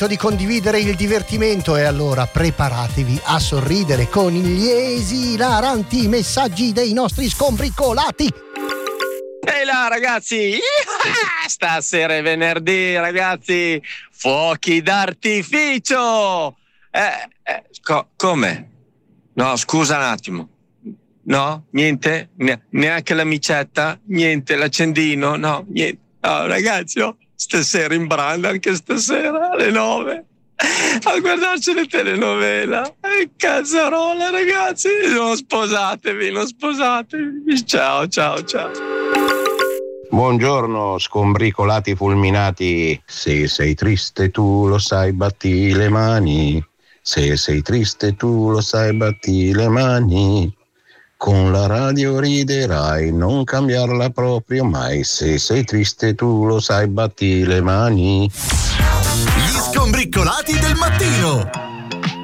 di condividere il divertimento e allora preparatevi a sorridere con gli esilaranti messaggi dei nostri scombriccolati. Ehi là ragazzi, stasera è venerdì ragazzi, fuochi d'artificio. Come? No, scusa un attimo. No, niente, neanche l'amicetta, niente, l'accendino, no, niente. No, ragazzi, stasera in branda, anche stasera alle 9 a guardarci le telenovela. Cazzarola, ragazzi, non sposatevi. Ciao. Buongiorno, scombricolati fulminati. Se sei triste tu lo sai, batti le mani. Se sei triste tu lo sai, batti le mani. Con la radio riderai, non cambiarla proprio mai. Se sei triste tu lo sai, batti le mani. Gli scombriccolati del mattino.